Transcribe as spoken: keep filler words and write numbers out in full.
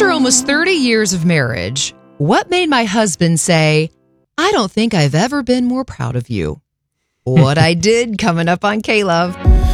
After almost thirty years of marriage, what made my husband say, I don't think I've ever been more proud of you? What I did coming up on K-Love.